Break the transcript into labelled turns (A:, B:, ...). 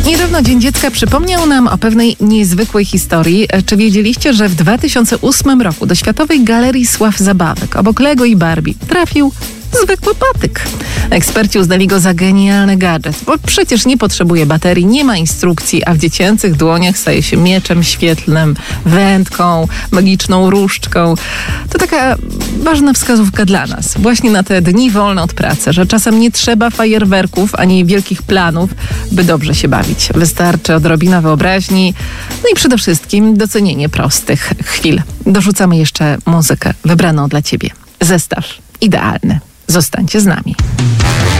A: Niedawno Dzień Dziecka przypomniał nam o pewnej niezwykłej historii. Czy wiedzieliście, że w 2008 roku do Światowej Galerii Sław Zabawek obok Lego i Barbie trafił zwykły patyk? Eksperci uznali go za genialny gadżet, bo przecież nie potrzebuje baterii, nie ma instrukcji, a w dziecięcych dłoniach staje się mieczem świetlnym, wędką, magiczną różdżką. To taka ważna wskazówka dla nas, właśnie na te dni wolne od pracy, że czasem nie trzeba fajerwerków ani wielkich planów, by dobrze się bawić. Wystarczy odrobina wyobraźni, no i przede wszystkim docenienie prostych chwil. Dorzucamy jeszcze muzykę wybraną dla Ciebie. Zestaw idealny. Zostańcie z nami.